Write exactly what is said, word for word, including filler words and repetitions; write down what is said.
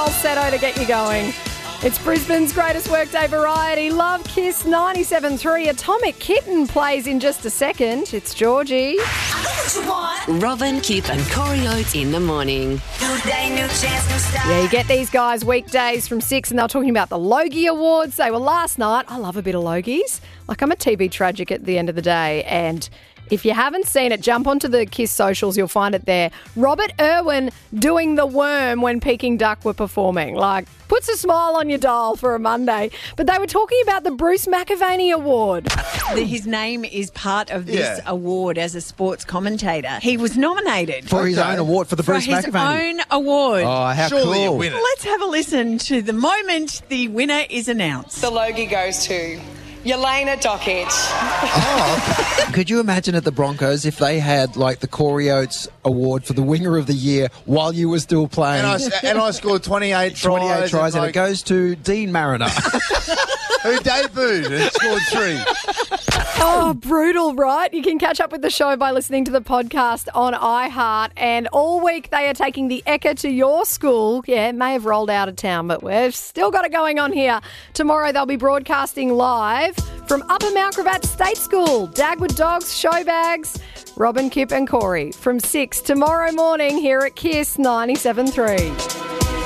falsetto to get you going. It's Brisbane's greatest workday variety. Love Kiss ninety-seven point three. Atomic Kitten plays in just a second. It's Georgie. Robin, Kip and Corey Oates in the morning. Yeah, you get these guys weekdays from six and they're talking about the Logie Awards. They were last night. I love a bit of Logies. Like, I'm a T V tragic at the end of the day, and if you haven't seen it, jump onto the Kiss socials. You'll find it there. Robert Irwin doing the worm when Peking Duck were performing. Like, puts a smile on your dial for a Monday. But they were talking about the Bruce McAvaney Award. His name is part of this Yeah. award as a sports commentator. He was nominated For his own award, for the for Bruce his McAvaney. own award. Oh, how Surely a cool. winner. Let's have a listen to the moment the winner is announced. The Logie goes to Yelena Dockett. Could you imagine at the Broncos if they had, like, the Corey Oates Award for the Winger of the Year while you were still playing? And I, and I scored twenty-eight tries. twenty-eight tries, and like, it goes to Dean Mariner. who debuted and scored three. Oh, brutal, right? You can catch up with the show by listening to the podcast on iHeart. And all week they are taking the Ekka to your school. Yeah, it may have rolled out of town, but we've still got it going on here. Tomorrow they'll be broadcasting live from Upper Mount Gravatt State School. Dagwood Dogs, Showbags, Robin, Kip and Corey from six tomorrow morning here at Kiss ninety-seven point three.